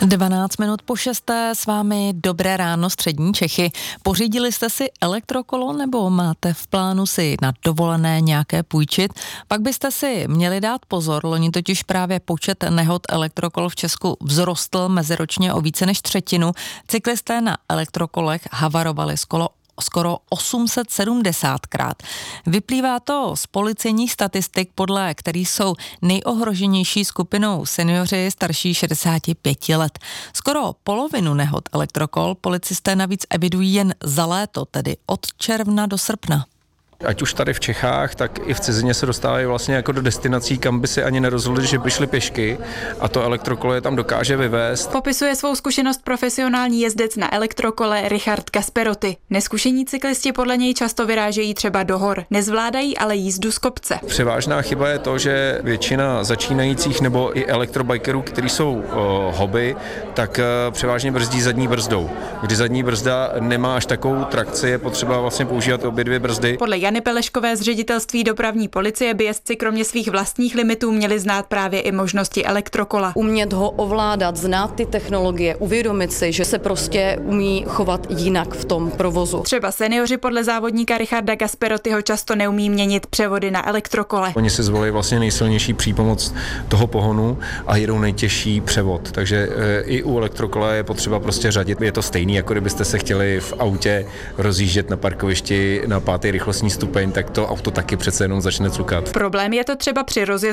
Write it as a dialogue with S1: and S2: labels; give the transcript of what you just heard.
S1: 12 minut po 6. s vámi dobré ráno střední Čechy. Pořídili jste si elektrokolo nebo máte v plánu si na dovolené nějaké půjčit? Pak byste si měli dát pozor, loni totiž právě počet nehod elektrokol v Česku vzrostl meziročně o více než třetinu. Cyklisté na elektrokolech havarovali skoro 870krát. Vyplývá to z policejních statistik, podle kterých jsou nejohroženější skupinou seniori starší 65 let. Skoro polovinu nehod elektrokol policisté navíc evidují jen za léto, tedy od června do srpna.
S2: Ať už tady v Čechách, tak i v cizině se dostávají vlastně jako do destinací, kam by si ani nerozhodli, že by šli pěšky, a to elektrokolo je tam dokáže vyvést.
S3: Popisuje svou zkušenost profesionální jezdec na elektrokole Richard Gasperotti. Neskušení cyklisti podle něj často vyrážejí třeba do hor, nezvládají ale jízdu z kopce.
S2: Převážná chyba je to, že většina začínajících nebo i elektrobikerů, kteří jsou hobby, tak převážně brzdí zadní brzdou. Když zadní brzda nemá až takovou trakci, je potřeba vlastně používat obě dvě brzdy.
S3: Podle Jany Peleškové z ředitelství dopravní policie by jezdci kromě svých vlastních limitů měli znát právě i možnosti elektrokola.
S4: Umět ho ovládat, znát ty technologie, uvědomit si, že se prostě umí chovat jinak v tom provozu.
S3: Třeba seniori podle závodníka Richarda Gasperottiho často neumí měnit převody na elektrokole.
S2: Oni si zvolí vlastně nejsilnější přípomoc toho pohonu a jedou nejtěžší převod. Takže i u elektrokola je potřeba prostě řadit. Je to stejný, jako kdybyste se chtěli v autě rozjíždět na parkovišti na 5. rychlostní stupeň, tak to auto taky přece jenom začne cukat.
S3: Problém je to třeba při rozjezdu